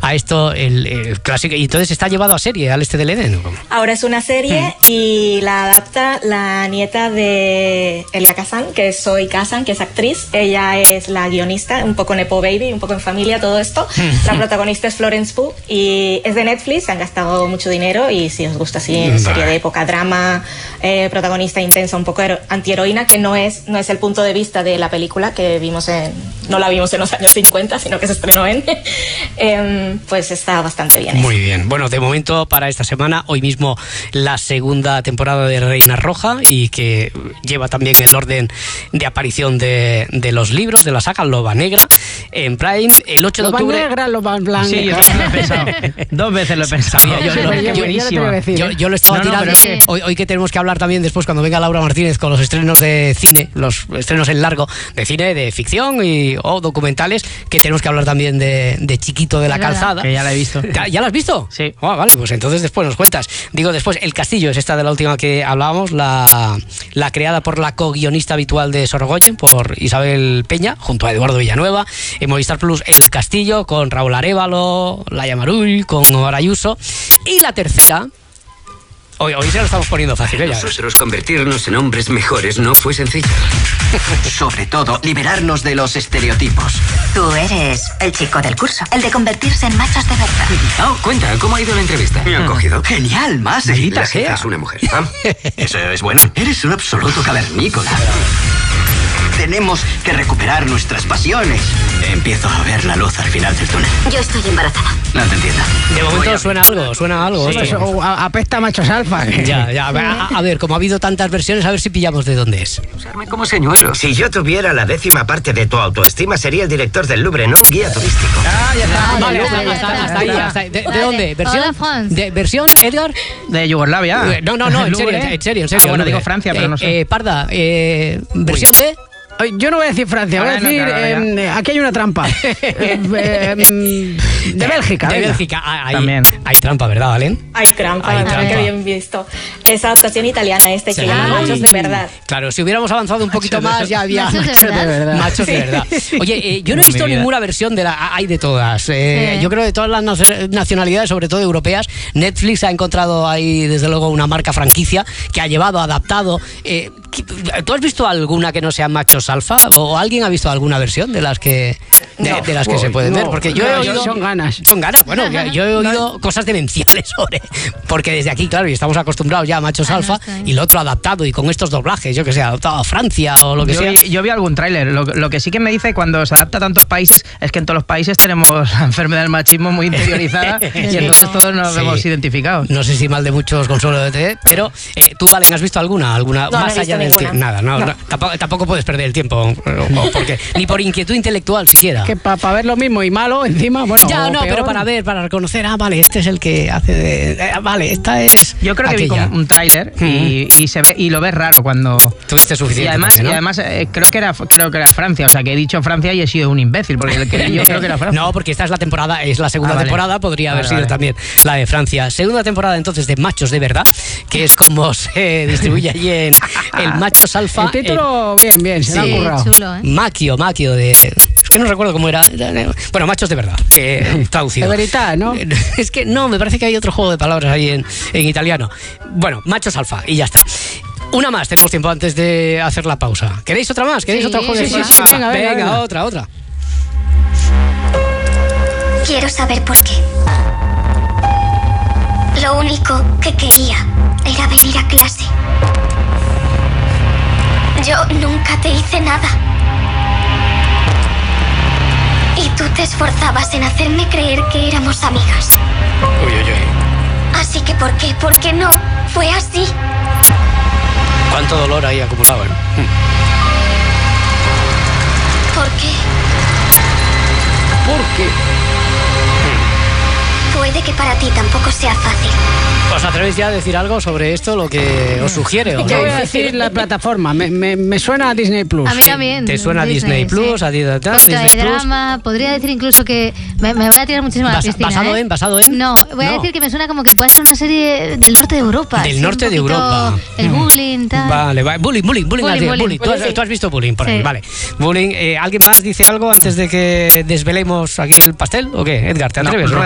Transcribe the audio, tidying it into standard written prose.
a esto el clásico. Y entonces está llevado a serie al este del Edén. Ahora es una serie y la adapta la nieta de Elia Kazan, que es Zoe Kazan, que es actriz. Ella es la guionista, un poco nepo baby, un poco en familia, todo esto. La protagonista es Florence Pugh y es de Netflix, han gastado mucho dinero y si os gusta así, serie de época, drama, protagonista intensa, un poco antiheroína, que no es el punto de vista de la película que no la vimos en los años 50, sino que se estrenó pues está bastante bien. Muy bien. Bueno, de momento para esta semana, hoy mismo la segunda temporada de Reina Roja y que lleva también el orden de aparición de los libros de la saga Loba Negra en Prime el 8 de octubre. Loba Negra, Loba Blanca. Sí, yo también lo he pensado. 2 veces lo he pensado. Yo lo estaba tirando. Hoy que tenemos que hablar también después cuando venga Laura Martínez con los estrenos de cine, los estrenos en largo de cine, de ficción o documentales, que tenemos que hablar también de Chiquito de la Calzada. Que ya la he visto. ¿Ya la has visto? Sí. Vale, pues entonces después nos cuentas. Digo, después, El Castillo es esta de la última que hablábamos, la creada por la co-guionista habitual de Sorogoyen, por Isabel Peña, junto a Eduardo Villanueva. En Movistar Plus, El Castillo, con Raúl Arévalo, Laia Marull, con Omar Ayuso. Y la tercera... Hoy se lo estamos poniendo fácil, ¿eh? Nosotros convertirnos en hombres mejores no fue sencillo. Sobre todo, liberarnos de los estereotipos. Tú eres el chico del curso, el de convertirse en machos de verdad. Oh, cuenta, ¿cómo ha ido la entrevista? Me han cogido. Genial, más. La jefa es una mujer. Eso es bueno. Eres un absoluto cavernícola. Tenemos que recuperar nuestras pasiones. Empiezo a ver la luz al final del túnel. Yo estoy embarazada. No te entiendo. De momento suena algo. Sí, apesta machos alfa. Ya. A ver, como ha habido tantas versiones, a ver si pillamos de dónde es. Usarme como señuelo. Si yo tuviera la 10ª parte de tu autoestima, sería el director del Louvre, no un guía turístico. Ya está. Vale, hasta ahí. ¿De dónde? ¿Versión, Edgar? De Yugoslavia. No, en serio. Bueno, digo Francia, pero no sé. Parda, versión de... Yo no voy a decir Francia, voy a decir aquí hay una trampa. De Bélgica. De Bélgica. También. Hay trampa, ¿verdad, Valen? Hay trampa, qué bien visto. Es adaptación italiana que llama Machos de Verdad. Claro, si hubiéramos avanzado un poquito más, ya había machos de verdad. Oye, yo no he visto ninguna versión de hay de todas. Yo creo que de todas las nacionalidades, sobre todo europeas, Netflix ha encontrado ahí, desde luego, una marca franquicia que ha llevado, adaptado. ¿Tú has visto alguna que no sea machos alfa? ¿O alguien ha visto alguna versión de las que se pueden ver? Porque yo he oído... Son ganas. Bueno, yo he oído cosas demenciales sobre... Porque desde aquí, claro, y estamos acostumbrados ya a machos alfa, y lo otro adaptado, y con estos doblajes, yo que sé, adaptado a Francia o lo que sea. Yo vi algún tráiler. Lo que sí que me dice cuando se adapta a tantos países es que en todos los países tenemos la enfermedad del machismo muy interiorizada y entonces todos nos vemos identificados. No sé si mal de muchos consuelo de TV, pero tú, Valen, ¿has visto alguna? No, más allá del tiempo. Nada. Tampoco puedes perder el tiempo, porque ni por inquietud intelectual siquiera. Que para ver lo mismo y malo encima, bueno. Ya, no, pero para reconocer, vale, este es el que hace de... vale, esta es... Yo creo que vi como un tráiler y se ve y lo ves raro cuando... Tuviste suficiente. Y además creo que era Francia, o sea, que he dicho Francia y he sido un imbécil, porque yo creo que era Francia. No, porque esta es la segunda temporada, podría haber sido también la de Francia. Segunda temporada entonces de Machos de Verdad, que es como se distribuye allí en el Machos Alfa. El título, bien, se lo ha currado. Chulo, ¿eh? Maquio de... Es que no recuerdo cómo era. Bueno, Machos de Verdad, que traducido. De verità, ¿no? Es que no, me parece que hay otro juego de palabras ahí en italiano. Bueno, Machos Alfa, y ya está. Una más, tenemos tiempo antes de hacer la pausa. ¿Queréis otra más? ¿Queréis otra juego? Sí, venga. Otra. Quiero saber por qué. Lo único que quería era venir a clase. Yo nunca te hice nada. Y tú te esforzabas en hacerme creer que éramos amigas. Uy. Así que ¿por qué? ¿Por qué no? Fue así. ¿Cuánto dolor ahí acumulado, ¿Por qué? ¿Por qué? Puede que para ti tampoco sea fácil. ¿Os atrevéis ya a decir algo sobre esto, lo que os sugiere? ¿O Yo no? voy a decir la plataforma, me suena a Disney Plus. A mí también. ¿Te suena Disney Plus? Sí. A Disney Plus. Drama, podría decir incluso que me voy a tirar muchísimo a la piscina. ¿Basado en? No, voy a decir que me suena como que puede ser una serie del norte de Europa. Del norte de Europa. El bullying, tal. Vale, bullying. Bullying. ¿Tú has visto bullying por ahí? Vale. Bullying. ¿Alguien más dice algo antes de que desvelemos aquí el pastel? ¿O qué? Edgar, ¿te atreves? No,